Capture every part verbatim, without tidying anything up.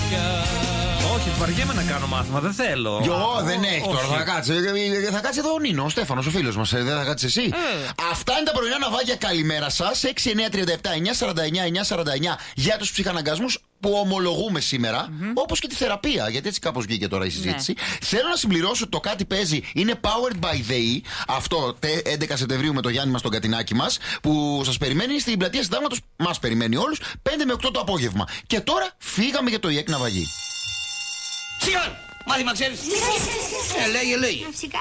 Όχι, βαριέμαι να κάνω μάθημα, δεν θέλω. Γιο, δεν έχει τώρα. Θα κάτσει. Θα κάτσει εδώ ο Νίνο, ο Στέφανος, ο φίλος μας. Δεν θα κάτσει εσύ. Ε. Αυτά είναι τα πρωινά ναυάγια. Καλημέρα σας. έξι εννιά τριάντα επτά εννιά σαράντα εννιά εννιά σαράντα εννιά για τους ψυχαναγκασμούς που ομολογούμε σήμερα, mm-hmm. όπως και τη θεραπεία, γιατί έτσι κάπως βγήκε τώρα η συζήτηση. Ναι. Θέλω να συμπληρώσω το κάτι παίζει. Είναι Powered by the E. Αυτό έντεκα Σεπτεμβρίου με το Γιάννη μας, τον Κατινάκη μας, που σας περιμένει στην πλατεία Συντάγματος. Μας περιμένει όλους πέντε με οκτώ το απόγευμα. Και τώρα φύγαμε για το ΙΕΚ ναυαγή. Σιγά! Μάθημα ξέρεις! Ε, λέγε, λέγε. Ναυσικά.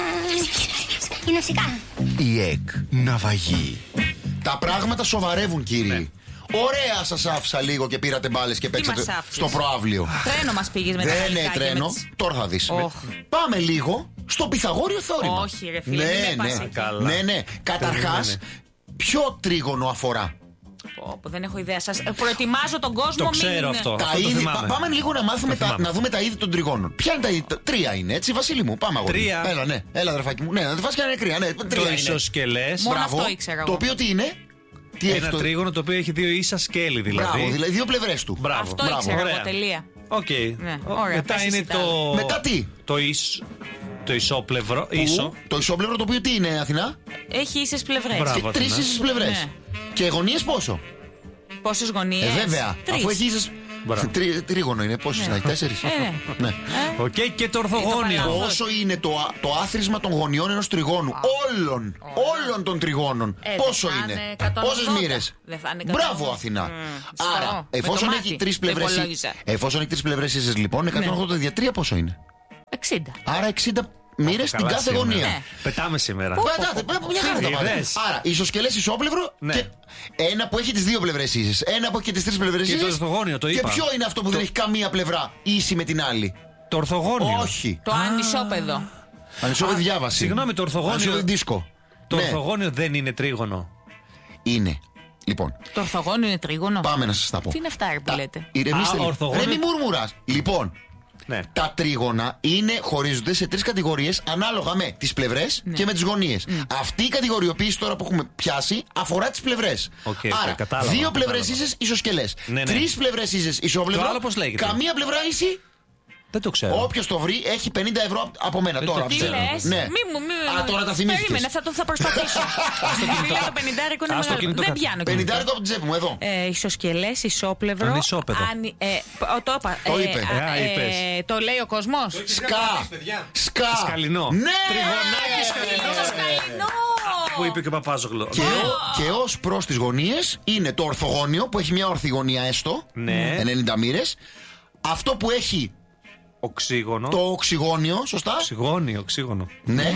Είναι ναυσικά. ΙΕΚ ναυαγή. Τα πράγματα σοβαρεύουν, κύριοι. Ναι. Ωραία, σας άφησα λίγο και πήρατε μπάλες και παίξατε στο προαύλιο. Τρένο μας πήγες με τα Δεν είναι τρένο, τις... τώρα θα δεις. Oh. Πάμε λίγο στο Πυθαγόριο θεώρημα. Όχι, ρε φίλε, ναι, ναι, ναι, ναι, ναι. Καταρχάς, ποιο τρίγωνο αφορά? Πω, πω, δεν έχω ιδέα. Σας προετοιμάζω τον κόσμο. Το ξέρω μην... αυτό. Τα αυτό είδη, το πά, πάμε λίγο να μάθουμε τα, να δούμε τα είδη των τριγώνων. Ποια είναι τα είδη? Τρία είναι, έτσι, Βασίλη μου. Πάμε αγόρι. Τρία. Έλα, ναι, έλα, αδερφάκι μου. Ναι, να τη φας και να είναι κρύα. Ναι, τρία το είναι. ισοσκελές. Μόνο αυτό ήξερα εγώ. Το οποίο τι είναι? Τι ένα το... τρίγωνο το οποίο έχει δύο ίσα σκέλη, δηλαδή. Μπράβο, δηλαδή δύο πλευρές του. Μπράβο. Αυτό Μπράβο. ήξερα Ωραία. εγώ, τελεία. Οκ. Okay. Ναι, ωραία, μετά είναι το. Μετά τι? Το ίσο. Το ισόπλευρο. Ίσο. Το ισόπλευρο το οποίο τι είναι, Αθηνά? Έχει ίσες πλευρές. Και τρεις ίσες πλευρές. Ναι. Και γωνίες πόσο? Πόσες γωνίες? Ε, βέβαια. Τρεις. Αφού έχει ίσες. Τρί, τρίγωνο είναι, πόσες θα έχει? Τέσσερις. Ε, ναι. Ναι. Ε. Οκ, okay, και το ορθογώνιο. Πόσο είναι το, το άθροισμα των γωνιών ενός τριγώνου? Όλων. Όλων των τριγώνων. Ε, πόσο είναι? Πόσες μοίρες? Μπράβο, Αθηνά. Mm, Άρα, εφόσον έχει τρεις πλευρές. Εφόσον έχει τρεις πλευρές ίσες, λοιπόν, εκατόν ογδόντα δια τρία πόσο είναι? εξήντα. Άρα εξήντα μοίρες στην κάθε γωνία. Ναι. Πετάμε σήμερα. Πετάτε, μια χαρά τα πάτε. Άρα, ισοσκελές ισόπλευρο, ναι. Και ένα που έχει τις δύο πλευρές ίσες. Ένα που έχει και τις τρεις πλευρές ίσες. Και το ορθογώνιο, το είπα. Και ποιο είναι αυτό που το... δεν έχει καμία πλευρά ίση με την άλλη? Το ορθογώνιο. Όχι. Το ανισόπεδο. Ανισόπεδη διάβαση. Συγγνώμη, το ορθογώνιο. Δίσκο. Το ναι. ορθογώνιο δεν είναι τρίγωνο? Είναι. Λοιπόν. Το ορθογώνιο είναι τρίγωνο. Πάμε να σας τα πω. Τι είναι αυτά, ρε, που λέτε? Ηρεμήστε. Ρε, μη μουρμουράς. Λοιπόν. Ναι. Τα τρίγωνα είναι, χωρίζονται σε τρεις κατηγορίες ανάλογα με τις πλευρές, ναι, και με τις γωνίες. Mm. Αυτή η κατηγοριοποίηση τώρα που έχουμε πιάσει αφορά τις πλευρές. Okay, Άρα, κατάλαβα, δύο κατάλαβα. πλευρές ίσες ισοσκελές. Ναι, ναι. Τρεις πλευρές ίσες ισόβλευρο. Καμία πλευρά ίση. Δεν το ξέρω. Όποιος το βρει έχει πενήντα ευρώ από μένα. Δεν τώρα. Τι λες? Ναι. Μη μου, μη... Α, τώρα τα θυμήθηκες. Περίμενε, θα, το, θα προσπαθήσω. Φίλε, το πενηντάρικο είναι μεγάλο. Δεν πιάνω. πενηντάρικο από την τσέπη μου, εδώ. Ε, ισοσκελές, ισόπλευρο. Ανισόπεδο. Ανι, ε, το είπα. Το είπε. Ε, ε, το λέει ο κόσμος. Σκά. Σκά. Σκαλινό. Ναι. Τριγωνάκι σκαλινό. Που είπε και ο Παπάζογλου. Και, και ως προς τις γωνίες είναι το ορθογώνιο που έχει μια ορθή γωνία έστω. Ναι. ενενήντα μοίρες. Αυτό που έχει οξύγωνο. Το οξυγόνιο, σωστά. Οξυγόνιο, οξύγωνο. Ναι.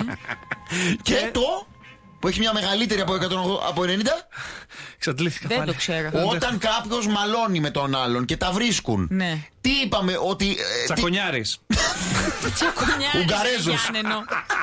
Και, και το που έχει μια μεγαλύτερη από, εκατό, από ενενήντα. Εξαντλήθηκα Δεν πάλι. το ξέρω. Όταν κάποιος μαλώνει με τον άλλον και τα βρίσκουν. Ναι. Τι είπαμε ότι. Τσακονιάρης. Τσακονιάρης. Ουγγαρέζος.